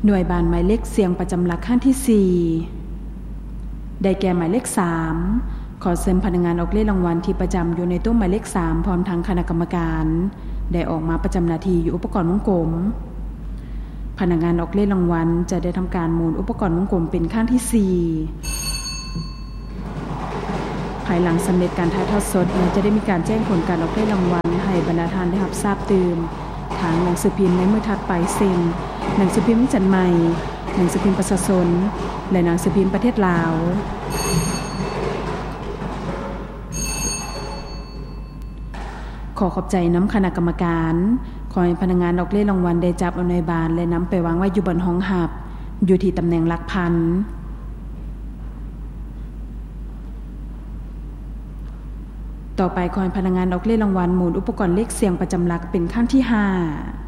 หน่วยบานหมายเลขเสียงประจำหลักขั้นที่4ได้แก่หมายเลข3ขอเชิญพนักงานออกเลขรางวัลที่ประจำอยู่ในตู้หมายเลข3พร้อมทั้งคณะกรรมการได้ออกมาประจำหน้าที่อยู่อุปกรณ์วงกลมพนักงานออกเลขรางวัลจะได้ทำการหมุนอุปกรณ์วงกลมเป็นขั้นที่4ภายหลังสำเร็จการถ่ายทอดสดจะได้มีการแจ้งผลการออกเลขรางวัลให้บรรดาท่านได้รับทราบตื่นทางหนังสือพิมพ์ในมือถัดไปเซ็นหนังสือพิมพ์จันใหม่หนังสือพิมพ์ประชาชนและหนังสือพิมพ์ประเทศลาวขอขอบใจน้ำคณะกรรมการขอให้พนักงานออกเลขรางวัลได้จับเอาในบานและนำไปวางไว้อยู่บนห้องหับอยู่ที่ตำแหน่งหลักพันต่อไปขอให้พนักงานออกเลขรางวัลหมุนอุปกรณ์เลขเสียงประจำหลักเป็นขั้นที่5